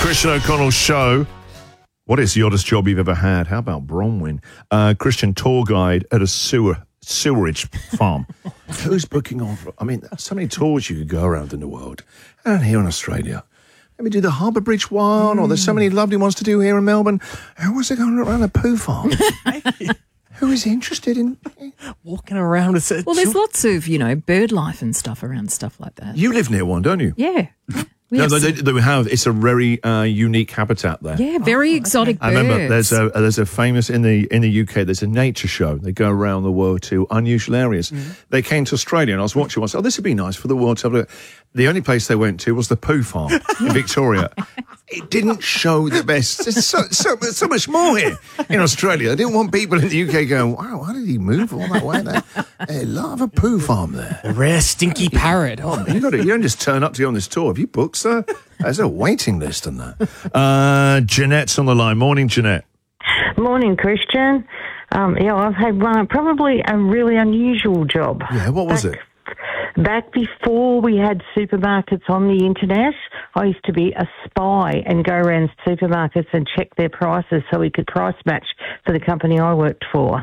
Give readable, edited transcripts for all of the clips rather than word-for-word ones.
Christian O'Connell Show. What is the oddest job you've ever had? How about Bronwyn? Christian, tour guide at a sewerage farm. Who's booking on? I mean, so many tours you could go around in the world. And here in Australia. Maybe do the Harbour Bridge one, or there's so many lovely ones to do here in Melbourne. Who wants to go around a poo farm? Who is interested in walking around? Well, there's lots of, bird life and stuff around stuff like that. You live near one, don't you? Yeah. No, they have. It's a very unique habitat there. Yeah, very exotic birds. I remember there's a famous in the UK. There's a nature show. They go around the world to unusual areas. Mm-hmm. They came to Australia, and I was watching. I said, "Oh, this would be nice for the world to have a look." The only place they went to was the poo farm in Victoria. It didn't show the best. There's so much more here in Australia. They didn't want people in the UK going, "Wow, how did he move all that way there?" They love a poo farm there. A rare stinky parrot. Oh, you don't just turn up to go on this tour. Have you booked, sir? There's a waiting list on that. Jeanette's on the line. Morning, Jeanette. Morning, Christian. I've had probably a really unusual job. Yeah, what was it? Back before we had supermarkets on the internet, I used to be a spy and go around supermarkets and check their prices so we could price match for the company I worked for.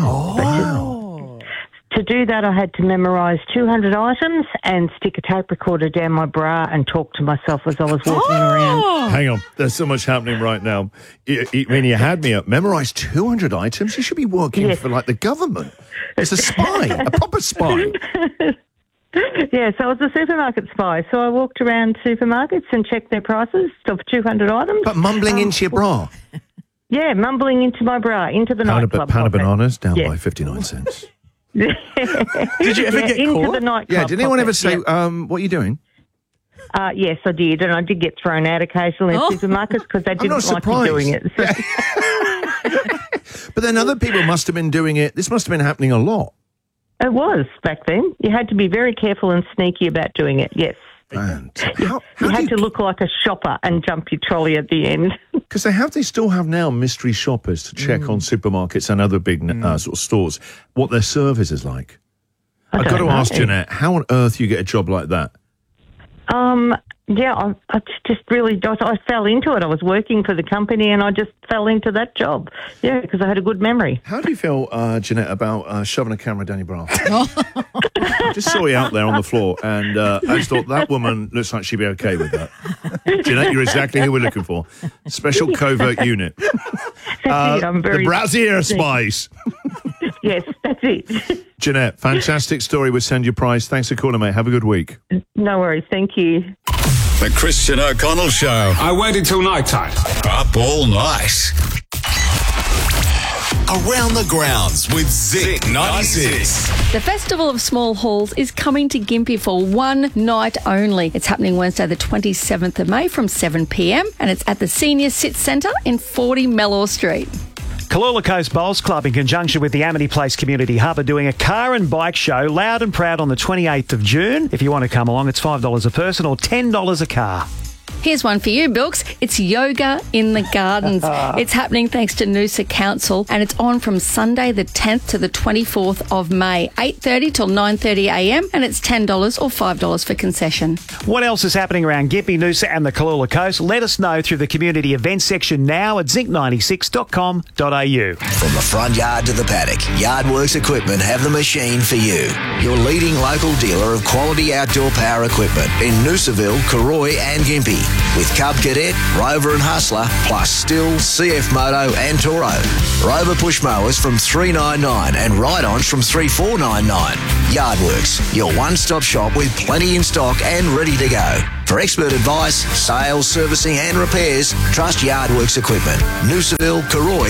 To do that, I had to memorise 200 items and stick a tape recorder down my bra and talk to myself as I was walking around. Hang on, there's so much happening right now. When you had me up, memorise 200 items? You should be working for, the government. It's a spy, a proper spy. Yeah, so I was a supermarket spy. So I walked around supermarkets and checked their prices of 200 items. But mumbling into your bra? Yeah, mumbling into my bra, into the nightclub. Pound of bananas down by 59 cents. Did you ever get into caught? the nightclub? Yeah, did anyone ever say, what are you doing? Yes, I did, and I did get thrown out occasionally in supermarkets because they didn't like me doing it. So. But then other people must have been doing it. This must have been happening a lot. It was back then. You had to be very careful and sneaky about doing it, yes. And you had to look like a shopper and jump your trolley at the end. Because they still have now mystery shoppers to check on supermarkets and other big sort of stores what their service is like. I've got to ask Jeanette, how on earth you get a job like that? I just really, I fell into it. I was working for the company and I just fell into that job. Yeah, because I had a good memory. How do you feel, Jeanette, about shoving a camera down your bra? I just saw you out there on the floor and I just thought that woman looks like she'd be okay with that. Jeanette, you're exactly who we're looking for. Special covert unit. That's it. I'm very... The Brassiere Spies. Yes, that's it. Jeanette, fantastic story. We'll send you a prize. Thanks for calling, mate. Have a good week. No worries. Thank you. The Christian O'Connell Show. I waited till night time. Up all night. Around the Grounds with Zinc 96. The Festival of Small Halls is coming to Gympie for one night only. It's happening Wednesday the 27th of May from 7 p.m. and it's at the Senior Sit Centre in 40 Mellor Street. Kalula Coast Bowls Club, in conjunction with the Amity Place Community Hub, are doing a car and bike show loud and proud on the 28th of June. If you want to come along, it's $5 a person or $10 a car. Here's one for you, Bilks. It's Yoga in the Gardens. It's happening thanks to Noosa Council and it's on from Sunday the 10th to the 24th of May, 8:30 till 9:30 a.m. and it's $10 or $5 for concession. What else is happening around Gympie, Noosa and the Kalula Coast? Let us know through the community events section now at zinc96.com.au. From the front yard to the paddock, Yardworks Equipment have the machine for you. Your leading local dealer of quality outdoor power equipment in Noosaville, Karoi and Gympie. With Cub Cadet, Rover and Hustler, plus Still, CF Moto and Toro. Rover push mowers from $399 and ride-ons from $3,499. Yardworks, your one-stop shop with plenty in stock and ready to go. For expert advice, sales, servicing and repairs, trust Yardworks Equipment. Noosaville, Karoi